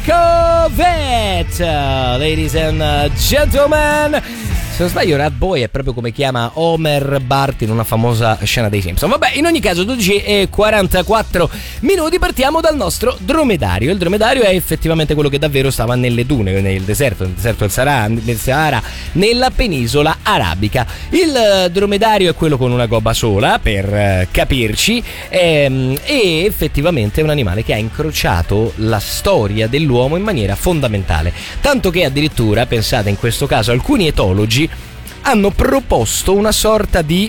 Covet, ladies and gentlemen. Se non sbaglio, Rat Boy è proprio come chiama Homer Bart in una famosa scena dei Simpson. Vabbè, in ogni caso, 12:44 minuti, partiamo dal nostro dromedario. Il dromedario è effettivamente quello che davvero stava nelle dune, nel deserto del Sahara, nella penisola arabica. Il dromedario è quello con una gobba sola, per capirci, e effettivamente è un animale che ha incrociato la storia dell'uomo in maniera fondamentale. Tanto che addirittura, pensate, in questo caso alcuni etologi hanno proposto una sorta di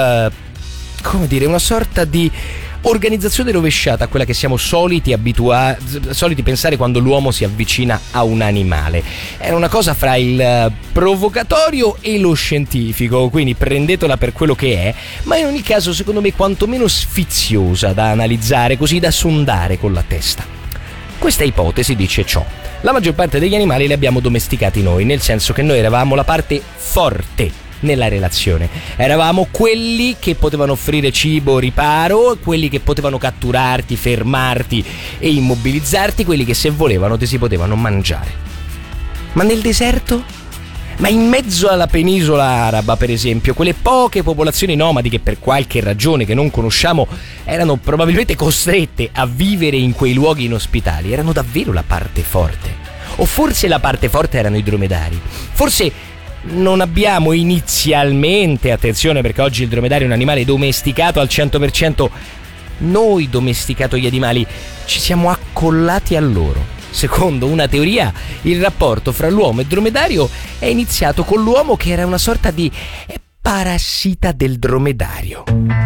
organizzazione rovesciata a quella che siamo soliti pensare quando l'uomo si avvicina a un animale. È una cosa fra il provocatorio e lo scientifico, quindi prendetela per quello che è, ma in ogni caso secondo me quantomeno sfiziosa da analizzare, così da sondare con la testa. Questa ipotesi dice ciò: la maggior parte degli animali li abbiamo domesticati noi, nel senso che noi eravamo la parte forte nella relazione. Eravamo quelli che potevano offrire cibo, riparo, quelli che potevano catturarti, fermarti e immobilizzarti, quelli che se volevano ti si potevano mangiare. Ma nel deserto? Ma in mezzo alla penisola araba, per esempio, quelle poche popolazioni nomadi che per qualche ragione che non conosciamo erano probabilmente costrette a vivere in quei luoghi inospitali, erano davvero la parte forte? O forse la parte forte erano i dromedari? Forse non abbiamo inizialmente, attenzione perché oggi il dromedario è un animale domesticato al 100%, noi domesticato gli animali, ci siamo accollati a loro. Secondo una teoria, il rapporto fra l'uomo e il dromedario è iniziato con l'uomo che era una sorta di parassita del dromedario.